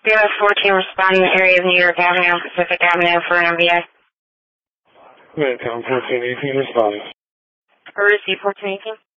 BOS 14 responding area of New York Avenue, Pacific Avenue for an MVA. Midtown 1418 responding. Or is he 1418?